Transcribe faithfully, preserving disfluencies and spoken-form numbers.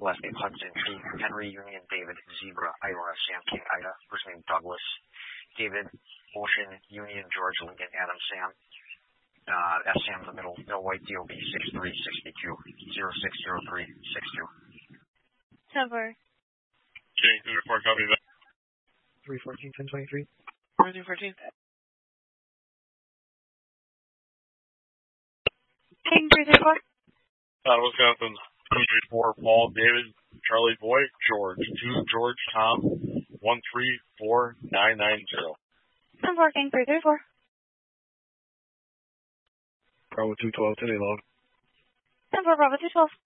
last name Hudson, Tree, Henry, Union, David, Zebra, Ira, Sam, King, Ida, first name Douglas, David, Ocean, Union, George, Lincoln, Adam, Sam, uh, S. Sam in the middle, Bill White, D O B six three six two, zero six zero three six two. Cover. Okay, three four, copy that. three fourteen, ten twenty-three. three fourteen. King three three four. Out of Wisconsin, two three four, Paul, David, Charlie, Boy, George, two, George, Tom, one three four nine nine zero. ten four, King three three four. Bravo two twelve, today log. ten four, Bravo two twelve.